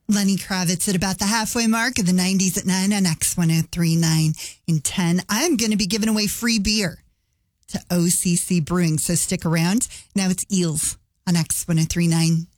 Lenny Kravitz at about the halfway mark of the 90s at 9 on X1039 in 10. I'm going to be giving away free beer to OCC Brewing, so stick around. Now it's Eels on X1039.